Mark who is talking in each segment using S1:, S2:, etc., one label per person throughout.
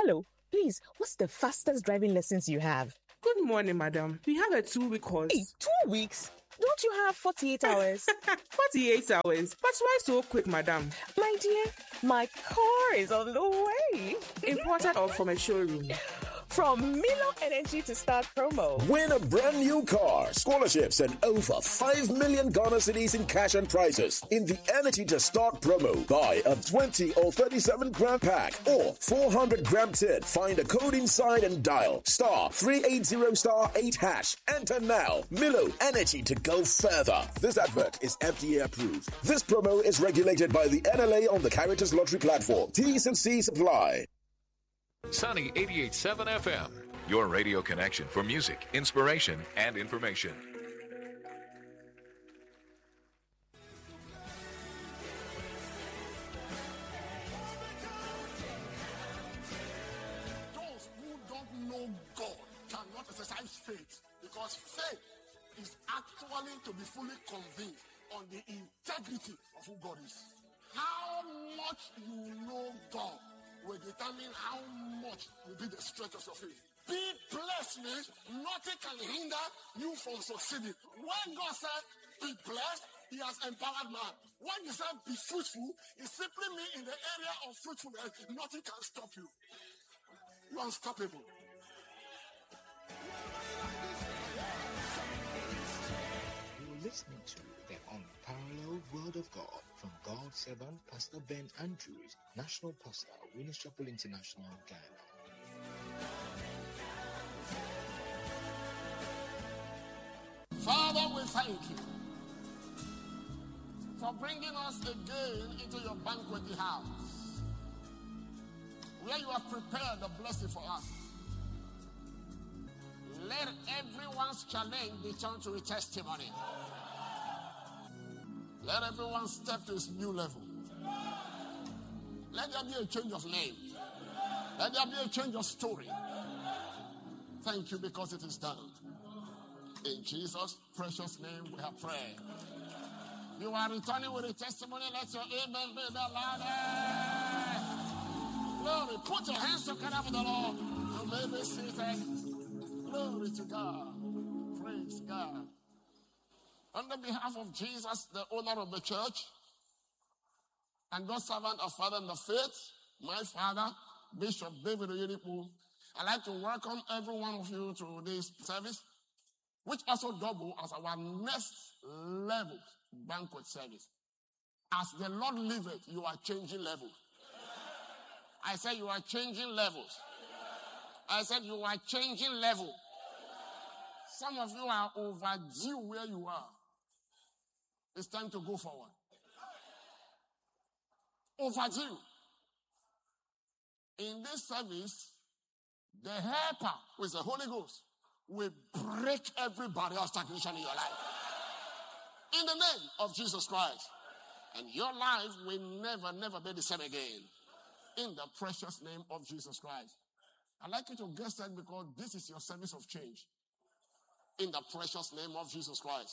S1: Hello, please, what's the fastest driving lessons you have?
S2: Good morning, madam. We have a 2-week course.
S1: Hey, 2 weeks? Don't you have 48 hours?
S2: 48 hours? But why so quick, madam?
S1: My dear, my car is on the way.
S2: Imported or from a showroom?
S1: From Milo Energy to Start promo.
S3: Win a brand new car, scholarships, and over 5 million Ghana cedis in cash and prizes in the Energy to Start promo. Buy a 20 or 37 gram pack or 400 gram tin. Find a code inside and dial *380*8#. Enter now. Milo Energy to go further. This advert is FDA approved. This promo is regulated by the NLA on the Caritas Lottery platform. T's and C's apply.
S4: Sunny 88.7 FM, your radio connection for music, inspiration, and information.
S5: Those who don't know God cannot exercise faith, because faith is actually to be fully convinced on the integrity of who God is. How much you know God will determine how much will be the strength of your faith. Be blessed means nothing can hinder you from succeeding. When God said, be blessed, he has empowered man. When he said, be fruitful, it simply means in the area of fruitfulness, nothing can stop you. You are unstoppable.
S6: You're listening to the Unparalleled Word of God from God's servant, Pastor Ben Andrews, National Pastor, Winners Chapel International, Ghana.
S5: Father, we thank you for bringing us again into your banqueting house, where you have prepared a blessing for us. Let everyone's challenge be turned to a testimony. Let everyone step to his new level. Let there be a change of name. Let there be a change of story. Thank you, because it is done. In Jesus' precious name we have prayed. You are returning with a testimony. Let your amen be the loudest. Glory. Put your hands together for the Lord. You may be seated. Glory to God. Praise God. On the behalf of Jesus, the owner of the church, and God's servant of Father in the faith, my father, Bishop David Oyedepo, I'd like to welcome every one of you to this service, which also double as our next level banquet service. As the Lord liveth, you are changing levels. I said you are changing levels. I said you are changing level. Some of you are overdue where you are. It's time to go forward. Overdue. In this service, the helper with the Holy Ghost will break every barrier of stagnation in your life. In the name of Jesus Christ. And your life will never be the same again. In the precious name of Jesus Christ. I'd like you to get set, because this is your service of change. In the precious name of Jesus Christ.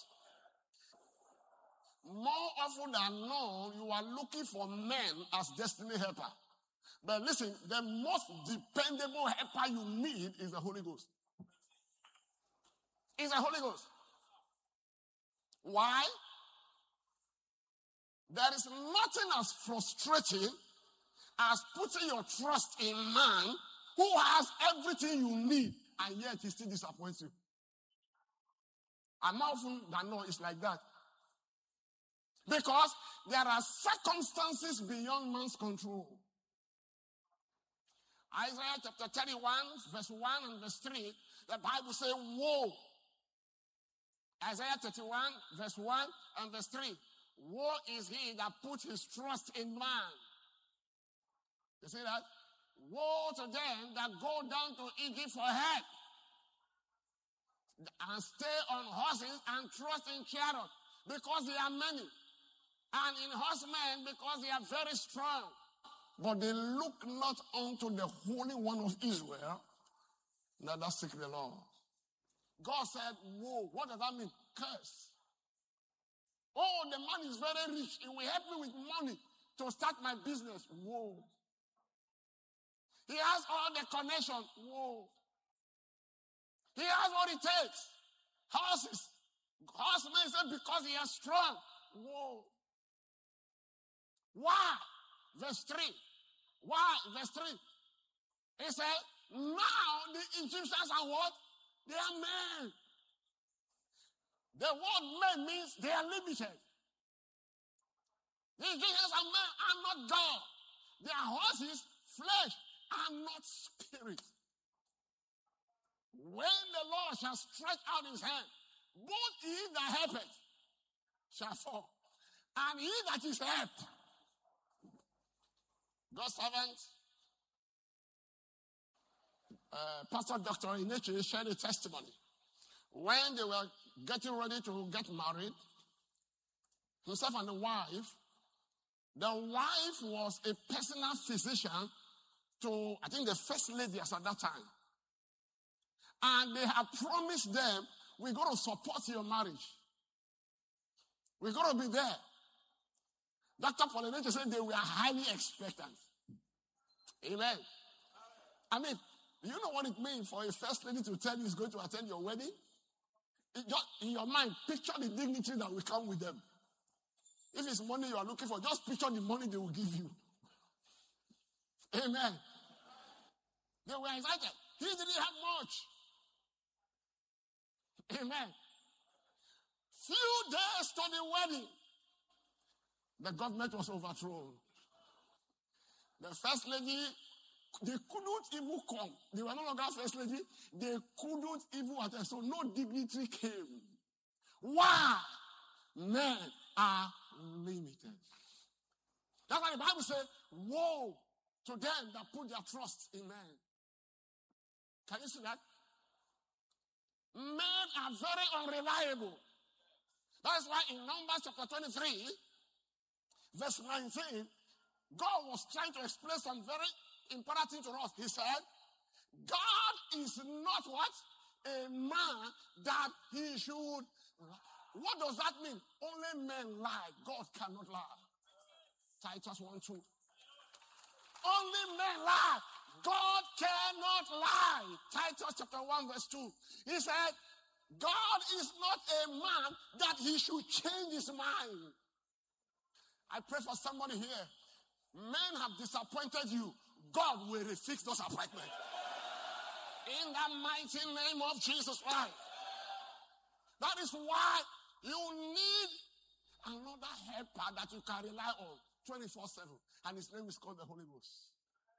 S5: More often than not, you are looking for men as destiny helper. But listen, the most dependable helper you need is the Holy Ghost. It's the Holy Ghost. Why? There is nothing as frustrating as putting your trust in man who has everything you need, and yet he still disappoints you. And more often than not, it's like that. Because there are circumstances beyond man's control. Isaiah chapter 31, verse 1 and verse 3, the Bible says, woe. Isaiah 31, verse 1 and verse 3. Woe is he that put his trust in man. You see that? Woe to them that go down to Egypt for help, and stay on horses and trust in chariots, because they are many, and in horsemen, because they are very strong. But they look not unto the Holy One of Israel, neither seek the Lord. God said, woe. What does that mean? Curse. Oh, the man is very rich. He will help me with money to start my business. Woe. He has all all the connection. Whoa. He has what it takes. Horses. Horsemen say because he is strong. Whoa. Why? Verse 3. Why? Verse 3. He said, now the Egyptians are what? They are men. The word men means they are limited. The Egyptians are men, are not God. They are horses, flesh, and not spirit. When the Lord shall stretch out his hand, both he that helpeth shall fall, and he that is helped. God's servant, Pastor Dr. Ineche shared a testimony. When they were getting ready to get married, himself and the wife was a personal physician to, I think, the first lady at that time. And they have promised them, we're going to support your marriage. We're going to be there. Dr. Polynesia said they were highly expectant. Amen. I mean, you know what it means for a first lady to tell you he's going to attend your wedding? Just in your mind, picture the dignity that will come with them. If it's money you are looking for, just picture the money they will give you. Amen. They were excited. He didn't have much. Amen. Few days to the wedding, the government was overthrown. The first lady, they couldn't even come. They were no longer first lady. They couldn't even attend. So no dignitary came. Why? Men are limited. That's why the Bible says, woe to them that put their trust in men. Can you see that? Men are very unreliable. That's why in Numbers chapter 23, verse 19, God was trying to explain some very important thing to us. He said, God is not what? A man that he should lie. What does that mean? Only men lie. God cannot lie. Titus 1:2. Only men lie. God cannot lie. Titus chapter 1 verse 2. He said, God is not a man that he should change his mind. I pray for somebody here. Men have disappointed you. God will refix those appointments. In the mighty name of Jesus Christ. That is why you need another helper that you can rely on 24/7. And his name is called the Holy Ghost.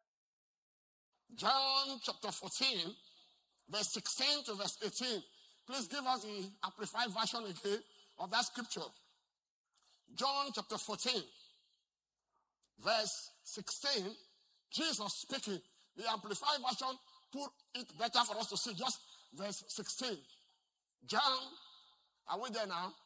S5: John chapter 14, verse 16 to verse 18. Please give us the amplified version again of that scripture. John chapter 14, verse 16. Jesus speaking. The amplified version put it better for us to see. Just verse 16. John, are we there now?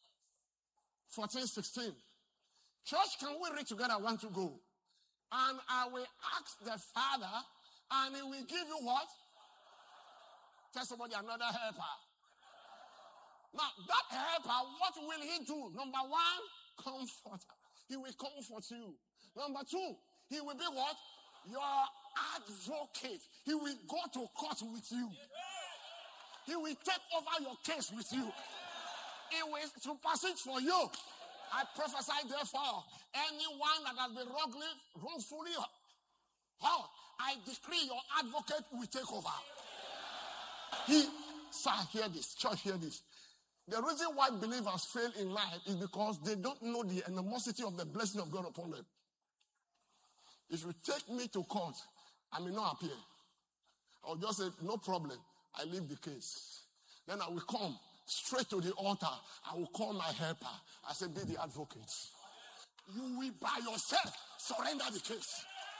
S5: 14:16. Church, can we read together? I want to go. And I will ask the Father, and he will give you what? Tell somebody another helper. Now, that helper, what will he do? Number one, comforter. He will comfort you. Number two, he will be what? Your advocate. He will go to court with you. He will take over your case with you. He will supersede for you. I prophesy, therefore, anyone that has been wrongfully hurt, I decree your advocate will take over. Sir, hear this. Church, hear this. The reason why believers fail in life is because they don't know the animosity of the blessing of God upon them. If you take me to court, I may not appear. I'll just say, no problem. I leave the case. Then I will come straight to the altar. I will call my helper. I say, be the advocate. You will by yourself surrender the case.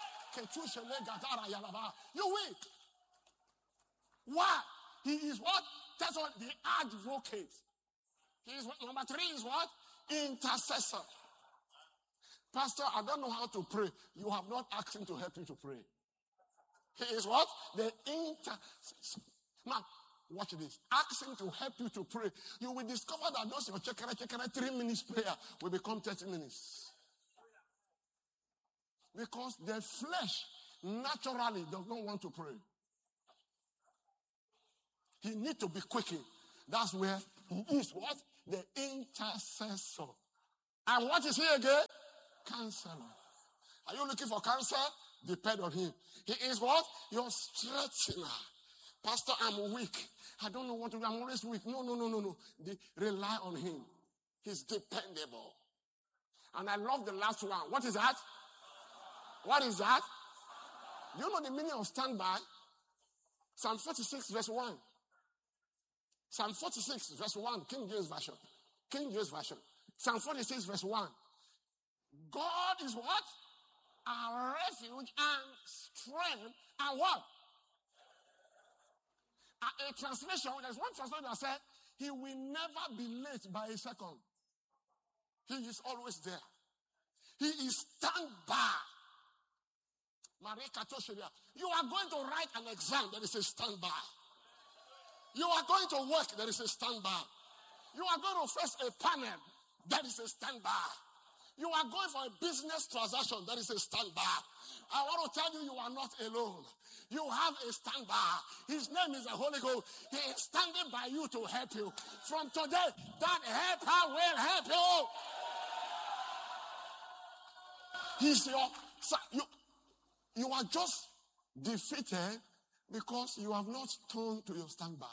S5: You will. Why? He is what? That's what the advocate. He is what? Number 3 is what? Intercessor. Pastor, I don't know how to pray. You have not asked him to help you to pray. He is what? The intercessor. Now, watch this. Ask him to help you to pray. You will discover that those your 3 minutes prayer will become 30 minutes. Because the flesh naturally does not want to pray. He needs to be quickened. That's where he is what? The intercessor. And what is he again? Counselor. Are you looking for counsel? Depend on him. He is what? Your strengthener. Pastor, I'm weak. I don't know what to do. I'm always weak. No. Rely on him. He's dependable. And I love the last one. What is that? What is that? Do you know the meaning of standby? Psalm 46 verse 1. Psalm 46 verse 1. King James Version. King James Version. Psalm 46 verse 1. God is what? Our refuge and strength and what? A translation, there's one translation that said, he will never be late by a second. He is always there. He is standby. You are going to write an exam, there is a standby. You are going to work, there is a standby. You are going to face a panel, there is a standby. You are going for a business transaction, there is a standby. I want to tell you, you are not alone. You have a standby. His name is the Holy Ghost. He is standing by you to help you. From today, that helper will help you. He's you are just defeated because you have not turned to your standby.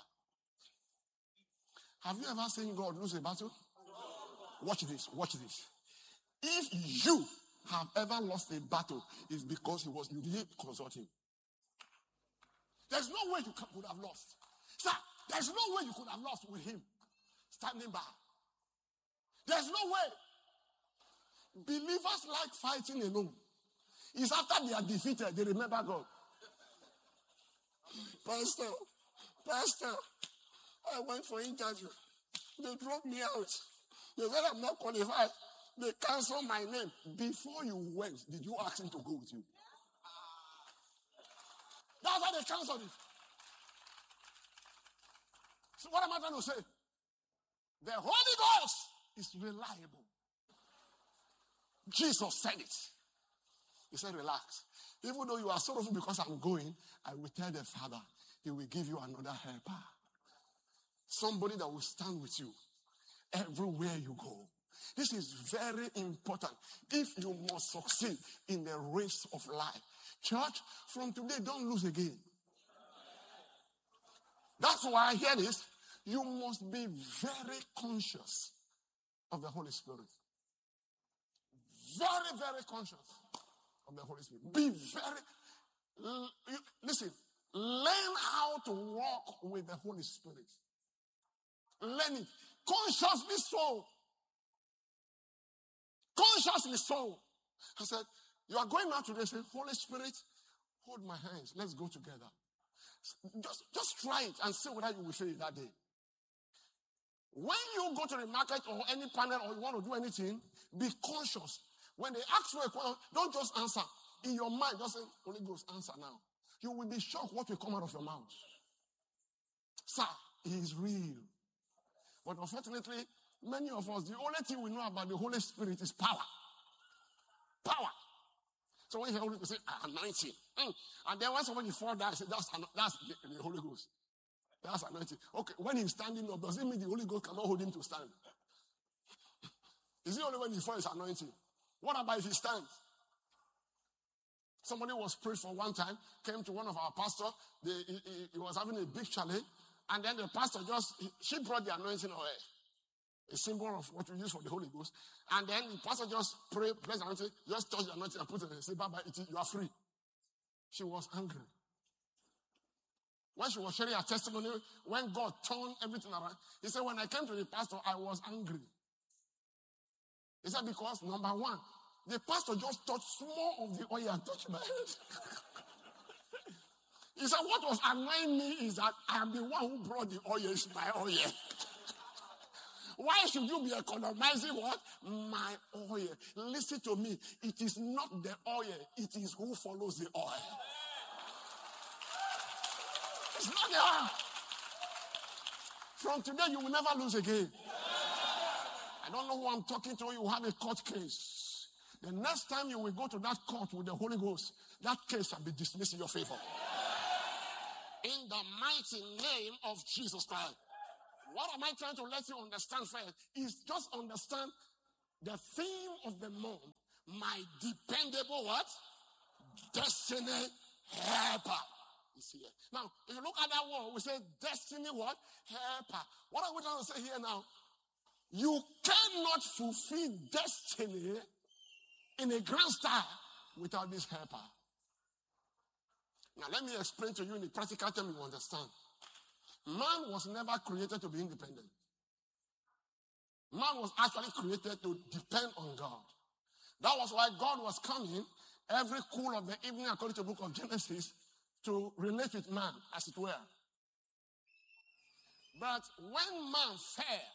S5: Have you ever seen God lose a battle? Watch this. Watch this. If you have ever lost a battle, it's because you didn't consult him. There's no way you could have lost. Sir, there's no way you could have lost with him standing by. There's no way. Believers like fighting alone. It's after they are defeated, they remember God. Pastor, I went for interview. They dropped me out. They said I'm not qualified. They canceled my name. Before you went, did you ask him to go with you? That's how they canceled it. So what am I trying to say? The Holy Ghost is reliable. Jesus said it. He said, relax. Even though you are sorrowful because I'm going, I will tell the Father, he will give you another helper. Somebody that will stand with you everywhere you go. This is very important if you must succeed in the race of life. Church, from today, don't lose again. That's why I hear this. You must be very conscious of the Holy Spirit. Very, very conscious of the Holy Spirit. Be very, listen, learn how to walk with the Holy Spirit. Learn it. Consciously so. Consciously so. I said, you are going out today, say, Holy Spirit, hold my hands. Let's go together. Just try it and see whether you will feel it that day. When you go to the market or any panel or you want to do anything, be conscious. When they ask you a question, don't just answer. In your mind, just say, Holy Ghost, answer now. You will be shocked what will come out of your mouth. Sir, he is real. But unfortunately, many of us, the only thing we know about the Holy Spirit is power. Power. So when you hear Holy Ghost, say, anointing. And then when somebody falls down, say, that's the Holy Ghost. That's anointing. Okay, when he's standing up, does it mean the Holy Ghost cannot hold him to stand? Is it only when he falls anointing? What about if he stands? Somebody was prayed for one time, came to one of our pastors. He was having a big challenge. And then the pastor she brought the anointing oil. A symbol of what we use for the Holy Ghost. And then the pastor just prayed, bless the anointing, just touch the anointing and put it in and say, bye-bye, you are free. She was angry. When she was sharing her testimony, when God turned everything around, he said, when I came to the pastor, I was angry. He said, because number one, the pastor just touched small of the oil and touched my head. He said, what was annoying me is that I am the one who brought the oil. It's my oil. Why should you be economizing what? My oil. Listen to me. It is not the oil. It is who follows the oil. It's not the oil. From today, you will never lose again. I don't know who I'm talking to. You have a court case. The next time you will go to that court with the Holy Ghost, that case shall be dismissed in your favor. In the mighty name of Jesus Christ. What am I trying to let you understand first? Is just understand the theme of the month. My dependable what? Destiny helper. Is here. Now, if you look at that word, we say destiny what? Helper. What are we trying to say here now? You cannot fulfill destiny in a grand style without this helper. Now, let me explain to you in a practical term you understand. Man was never created to be independent. Man was actually created to depend on God. That was why God was coming every cool of the evening, according to the book of Genesis, to relate with man, as it were. But when man fell,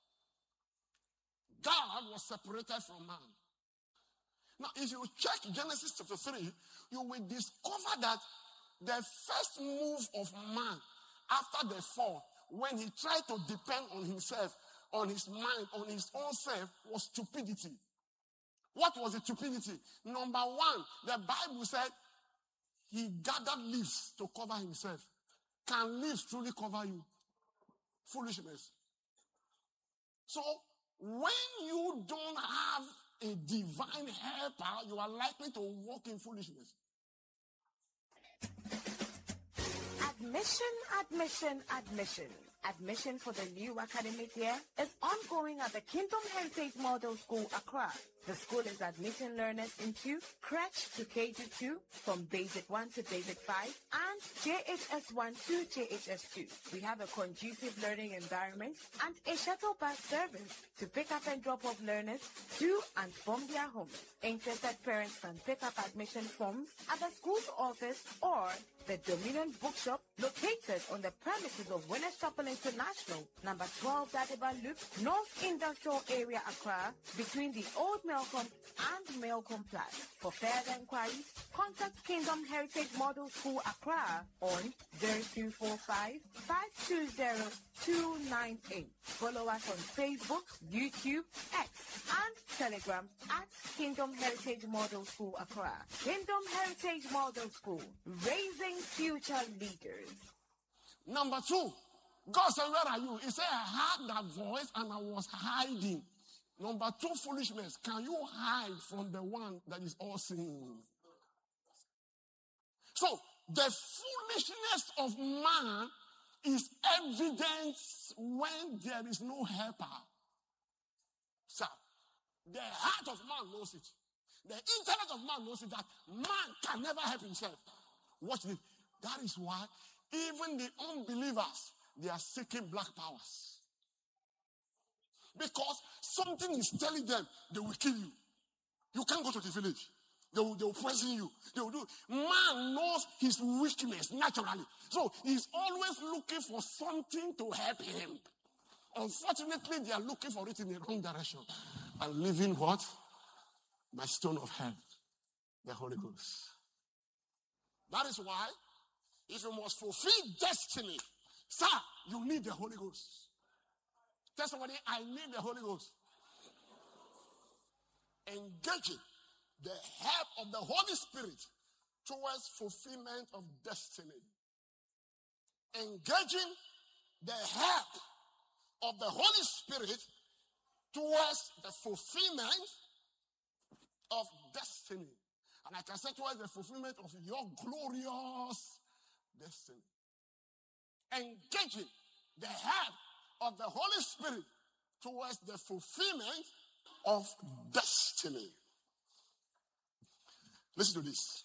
S5: God was separated from man. Now, if you check Genesis chapter 3, you will discover that the first move of man after the fall, when he tried to depend on himself, on his mind, on his own self, was stupidity. What was the stupidity? Number one, the Bible said he gathered leaves to cover himself. Can leaves truly cover you? Foolishness. So, when you don't have a divine helper, you are likely to walk in foolishness.
S1: Admission, admission, admission. Admission for the new academic year is ongoing at the Kingdom Heritage Model School, Accra. The school is admitting learners into crèche to KG2, from Basic 1 to Basic 5, and JHS1 to JHS2. We have a conducive learning environment and a shuttle bus service to pick up and drop off learners to and from their homes. Interested parents can pick up admission forms at the school's office or the Dominion Bookshop located on the premises of Winners Chapel International, number 12 Dadiba Loop, North Industrial Area, Accra, between the Old Melcombe and Melcombe Plaza. For further inquiries, contact Kingdom Heritage Model School, Accra on 0245 520 298. Follow us on Facebook, YouTube, X, and Telegram at Kingdom Heritage Model School, Accra. Kingdom Heritage Model School, raising future leaders.
S5: Number two, God said, where are you? He said, I heard that voice and I was hiding. Number two, foolishness. Can you hide from the one that is all seeing? So, the foolishness of man is evident when there is no helper. Sir, the heart of man knows it. The intellect of man knows it, that man can never help himself. Watch this. That is why even the unbelievers, they are seeking black powers. Because something is telling them they will kill you. You can't go to the village. They will poison you. They will do. Man knows his weakness naturally. So he's always looking for something to help him. Unfortunately, they are looking for it in the wrong direction. And living what? By stone of help. The Holy Ghost. That is why, if you must fulfill destiny, sir, you need the Holy Ghost. Tell somebody, I need the Holy Ghost. Engaging the help of the Holy Spirit towards fulfillment of destiny. Engaging the help of the Holy Spirit towards the fulfillment of destiny. And I can say towards the fulfillment of your glorious destiny. Engaging the help of the Holy Spirit towards the fulfillment of destiny. Listen to this.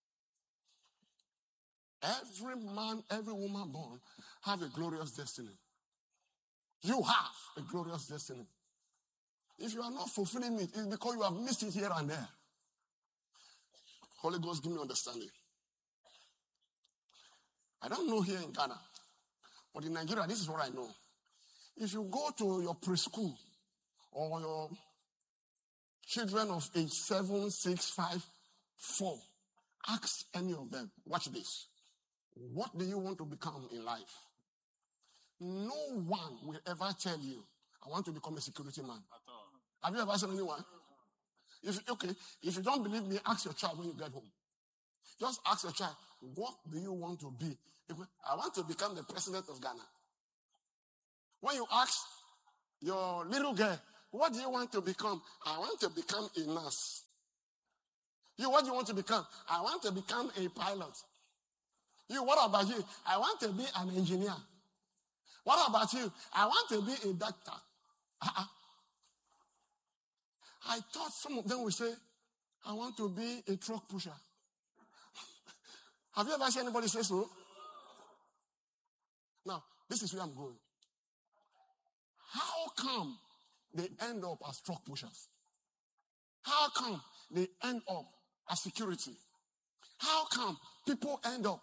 S5: Every man, every woman born have a glorious destiny. You have a glorious destiny. If you are not fulfilling it, it's because you have missed it here and there. Holy Ghost, give me understanding. I don't know here in Ghana, but in Nigeria, this is what I know. If you go to your preschool or your children of age 7, 6, 5, 4, ask any of them, watch this. What do you want to become in life? No one will ever tell you, I want to become a security man. Have you ever seen anyone? If you don't believe me, ask your child when you get home. Just ask your child, what do you want to be? I want to become the president of Ghana. When you ask your little girl, what do you want to become? I want to become a nurse. You, what do you want to become? I want to become a pilot. You, what about you? I want to be an engineer. What about you? I want to be a doctor. I thought some of them would say, I want to be a truck pusher. Have you ever seen anybody say so? Now, this is where I'm going. How come they end up as truck pushers? How come they end up as security? How come people end up,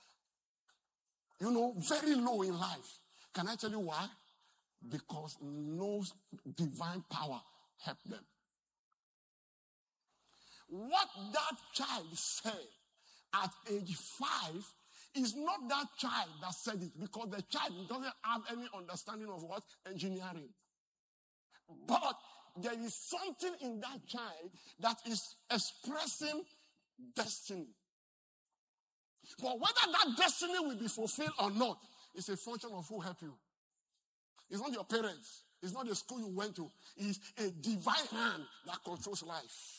S5: very low in life? Can I tell you why? Because no divine power helped them. What that child said at age 5 is not that child that said it, because the child doesn't have any understanding of what? Engineering. But there is something in that child that is expressing destiny. But whether that destiny will be fulfilled or not is a function of who helped you. It's not your parents. It's not the school you went to. It's a divine hand that controls life.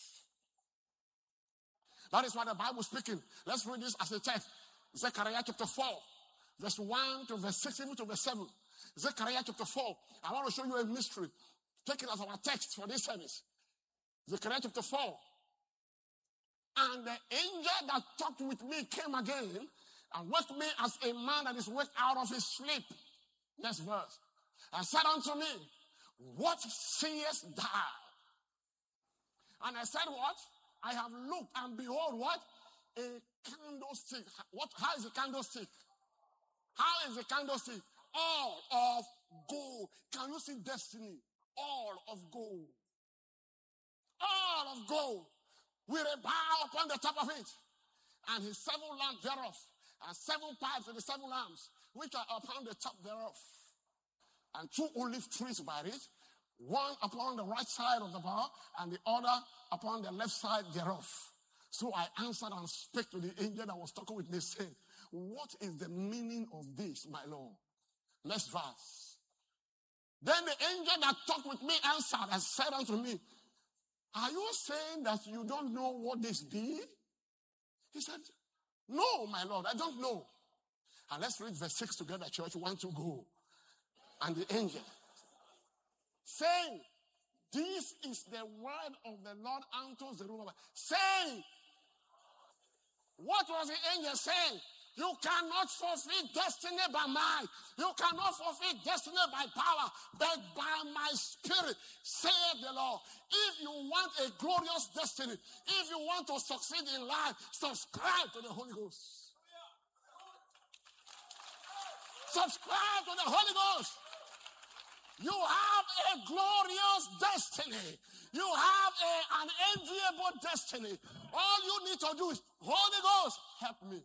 S5: That is why the Bible is speaking. Let's read this as a text. Zechariah chapter 4, verse 1 to verse 6, even to verse 7. Zechariah chapter 4. I want to show you a mystery. Take it as our text for this service. Zechariah chapter 4. And the angel that talked with me came again and woke me as a man that is waked out of his sleep. Next verse. And said unto me, what seest thou? And I said, what? I have looked, and behold, what? A candlestick. How is a candlestick? How is a candlestick? All of gold. Can you see destiny? All of gold. All of gold. With a bow upon the top of it. And his 7 lamps thereof. And 7 pipes of the 7 lamps, which are upon the top thereof. And 2 olive trees by it. One upon the right side of the bar, and the other upon the left side thereof. So I answered and spake to the angel that was talking with me, saying, what is the meaning of this, my Lord? Next verse. Then the angel that talked with me answered and said unto me, are you saying that you don't know what this be? He said, no, my Lord, I don't know. And let's read verse 6 together, church. 1 to go. And the angel, saying, this is the word of the Lord unto Zerubbabel. Saying, what was the angel saying? You cannot fulfill destiny by might. You cannot fulfill destiny by power, but by my spirit, saith the Lord. If you want a glorious destiny, if you want to succeed in life, subscribe to the Holy Ghost. Subscribe to the Holy Ghost. You have a glorious destiny. You have an enviable destiny. All you need to do is, Holy Ghost, help me.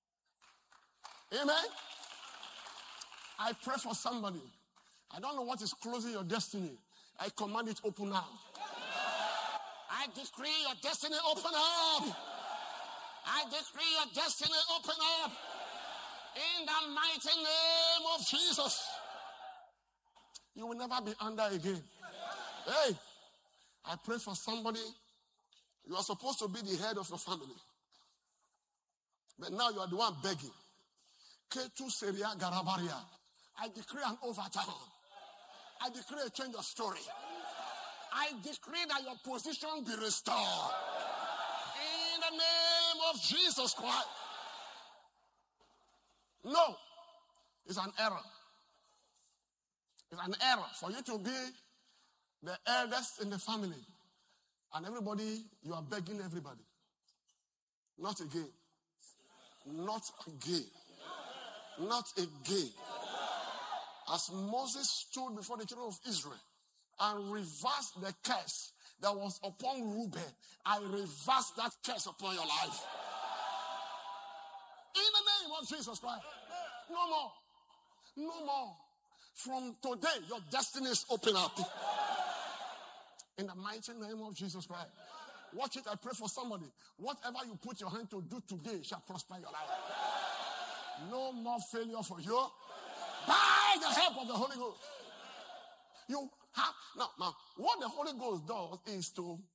S5: Amen. I pray for somebody. I don't know what is closing your destiny. I command it open now. I decree your destiny open up. I decree your destiny open up. In the mighty name of Jesus. You will never be under again. Hey, I pray for somebody. You are supposed to be the head of your family. But now you are the one begging. Ketu Seria Garabaria. I decree an overturn. I decree a change of story. I decree that your position be restored. In the name of Jesus Christ. No, it's an error. It's an error for you to be the eldest in the family. And everybody, you are begging everybody. Not again. Not again. Not again. As Moses stood before the children of Israel and reversed the curse that was upon Reuben, I reverse that curse upon your life. In the name of Jesus Christ. No more. No more. From today, your destiny is open up. In the mighty name of Jesus Christ. Watch it. I pray for somebody. Whatever you put your hand to do today shall prosper your life. No more failure for you. By the help of the Holy Ghost. You have now what the Holy Ghost does is to